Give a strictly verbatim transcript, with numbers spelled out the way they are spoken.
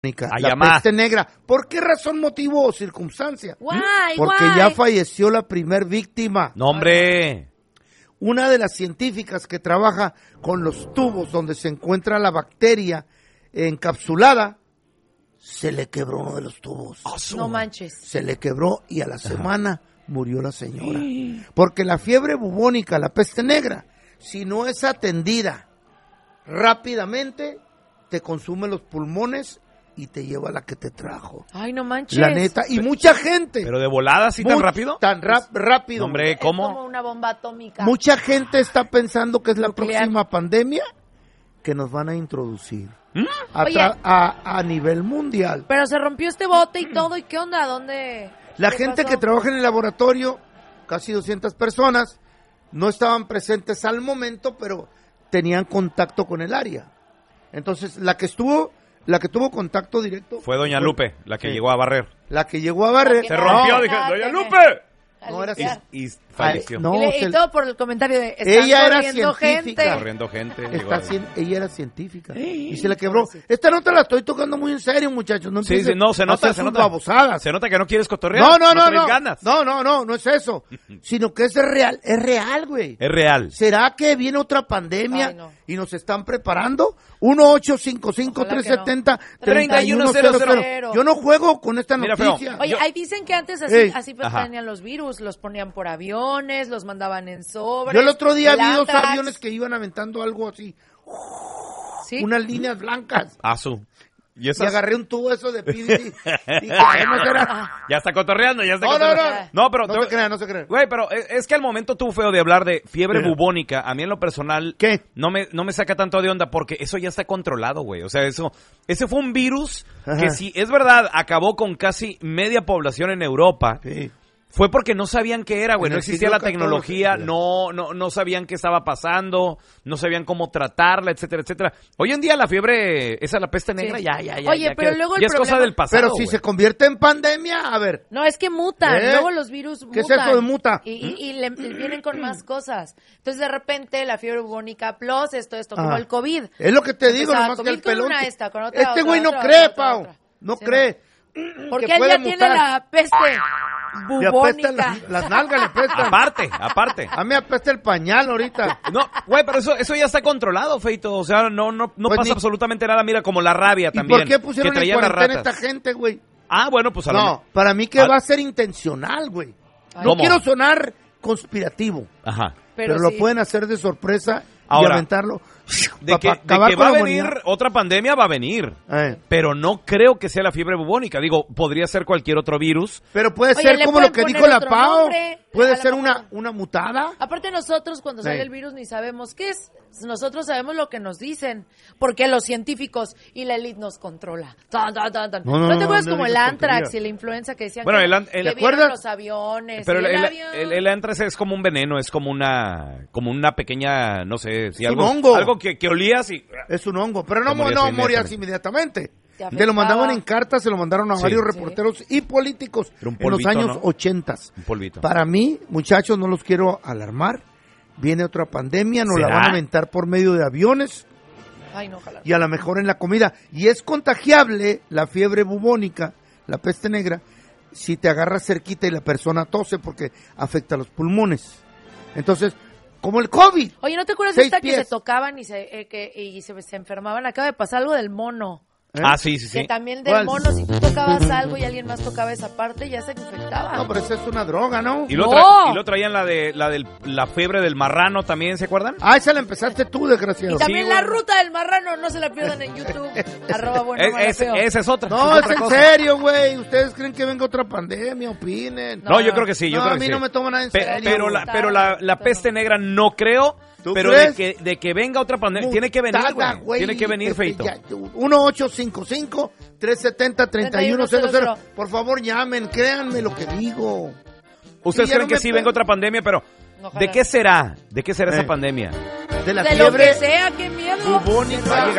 La peste negra. ¿Por qué razón, motivo o circunstancia? Guay, Porque guay. ya falleció la primer víctima. No, hombre. Una de las científicas que trabaja con los tubos donde se encuentra la bacteria encapsulada, se le quebró uno de los tubos. No manches. Se le quebró y a la semana murió la señora. Porque la fiebre bubónica, la peste negra, si no es atendida rápidamente, te consume los pulmones y te lleva a la que te trajo. Ay, no manches. La neta, y mucha gente. ¿Pero de volada así tan Much- rápido? Tan rap- rápido. Hombre, Es ¿cómo? como una bomba atómica. Mucha gente está pensando que es la Nuclear. próxima pandemia que nos van a introducir ¿Mm? a, Oye. tra- a, a nivel mundial. Pero se rompió este bote y todo. ¿Y qué onda? ¿Dónde? La ¿Qué gente pasó? que trabaja en el laboratorio, casi doscientas personas, no estaban presentes al momento, pero tenían contacto con el área. Entonces, la que estuvo, la que tuvo contacto directo Fue doña Lupe, la que Sí. llegó a barrer. La que llegó a barrer. Se No, rompió, no, dije, no, ¡doña no, Lupe! No, era Y- así. Y falleció. No, y, le- y se- todo por el comentario de están Ella era corriendo científica. gente. Corriendo gente. llegó Está a- cien- ella era científica y se le quebró. Esta nota la estoy tocando muy en serio, muchachos. No Sí, empiecen sí, no, se a nota, hacer se sus nota. babosadas. Se nota que no quieres cotorrear. No, no, no, traes no. ganas. No, no, no, no es eso. Sino que es real, es real, güey. Es real. ¿Será que viene otra pandemia Ay, no. y nos están preparando? uno ocho cinco cinco, Ojalá tres que no. siete cero, tres uno cero cero. Yo no juego con esta Mira, noticia. Oye, Yo- ahí dicen que antes así, Ey. así Ajá. tenían los virus, los ponían por aviones, los mandaban en sobres. Yo el otro día el vi dos antrax. aviones que iban aventando algo así, ¿Sí? unas líneas blancas. Asu. Y Y esas... agarré un tubo eso de pidi. Y dije, "Ay, no será". Ya está cotorreando, ya está No, no, cotorreando. no. No, pero... No te- se crean, no se crean. Güey, pero es, es que al momento tú, feo, de hablar de fiebre Mira. bubónica, a mí en lo personal... ¿Qué? No me, no me saca tanto de onda porque eso ya está controlado, güey. O sea, eso... Ese fue un virus Ajá. que si es verdad, acabó con casi media población en Europa. Sí. Fue porque no sabían qué era, güey. En No el existía siglo la catorce, tecnología, sí. no, no, no sabían qué estaba pasando, no sabían cómo tratarla, etcétera, etcétera. Hoy en día la fiebre, esa la peste negra, Sí. ya, ya, ya. Oye, ya pero que- luego el ya es cosa problema- del pasado. Pero si güey. se convierte en pandemia, a ver. No, es que mutan, ¿Eh? luego los virus mutan. ¿Qué es eso de muta? Y, y- y le, le vienen con más cosas. Entonces, de repente, la fiebre bubónica plus, esto, esto, como Ah. el COVID. Es lo que te digo, O sea, nomás que COVID el con pelón. una esta, con otra, este otra, güey no otra, cree, otra, Pau. otra. No Sí, cree. Porque que él puede ya tiene mutar. la peste Le apestan bubónica. las, las nalgas, le apestan. Aparte, aparte. A mí me apesta el pañal ahorita. No, güey, pero eso, eso ya está controlado, Feito. O sea, no, no, no Pues pasa ni- absolutamente nada. Mira, como la rabia ¿Y también. por qué pusieron que en traían las cuarentena ratas. esta gente, güey? Ah, bueno, pues a lo No, mejor- para mí que Al- va a ser intencional, güey. Ay. No ¿Cómo? quiero sonar conspirativo, Ajá. pero, Pero lo sí. pueden hacer de sorpresa Ahora, y aventarlo. De pa- que, pa de acabar que con va a la venir humanidad. otra pandemia, va a venir. Eh. Pero no creo que sea la fiebre bubónica. Digo, podría ser cualquier otro virus. Pero puede Oye, ser le como lo pueden que poner dijo la otro Pau. nombre, Puede a lo ser mejor. una, una mutada. Aparte nosotros cuando sale Sí. el virus ni sabemos qué es. Nosotros sabemos lo que nos dicen. Porque los científicos y la élite nos controla. Tan, tan, tan, tan. No, no, ¿No te no, acuerdas no como el digas antrax tonterías. y la influenza que decían Bueno, que, el an- el- que ¿te vieron acuerdas? los aviones Pero y el, el, el, avión? el, el antrax es como un veneno, es como una como una pequeña, no sé, si Es un algo, hongo. algo que, que olías y... Es un hongo, pero no, Te mo- morías no morías inmediatamente. inmediatamente. Te Te lo mandaban afectaba. en cartas, se lo mandaron a Sí. varios Sí. reporteros y políticos Era un en los polvito, años ¿no? ochentas. Un polvito. Para mí, muchachos, no los quiero alarmar. Viene otra pandemia, nos la ¿Será? van a aventar por medio de aviones Ay, no, ojalá. y a lo mejor en la comida. Y es contagiable la fiebre bubónica, la peste negra, si te agarras cerquita y la persona tose porque afecta los pulmones. Entonces, como el COVID. Oye, ¿no te acuerdas de Seis esta que pies. se tocaban y se, eh, que, y se, se enfermaban? Acaba de pasar algo del mono. ¿eh? Ah, sí, sí, sí. Que también del ¿Cuál? mono, si tú tocabas algo y alguien más tocaba esa parte, ya se infectaba. No, pero esa es una droga, ¿no? Y lo, ¡No! tra- y lo traían la de la del la fiebre del marrano también, ¿se acuerdan? Ah, esa la empezaste tú, desgraciado. Y también Sí, la güey. ruta del marrano, no se la pierdan en YouTube. Arroba bueno, Es- mala, es- feo. esa es otra. No, es es otra en cosa. serio, güey. ¿Ustedes creen que venga otra pandemia? Opinen. No, yo creo que sí, yo No, creo a que mí sí. no me toman nada en Pe- serio. pero la, Mutada, pero la, la mutada. peste negra no creo. ¿Tú Pero crees? de que, de que venga otra pandemia, tiene que venir, Mutada, güey. Tiene que venir, Este, Feito. ya, uno ocho cinco cinco, tres siete cero, tres uno cero cero. Por favor, llamen, créanme lo que digo. Ustedes Sí, ya creen no que me sí puedo- venga otra pandemia, pero Ojalá. ¿de qué será? ¿De qué será Eh. esa pandemia? De la De lo fiebre que sea, qué miedo. bubónica. Va a llegar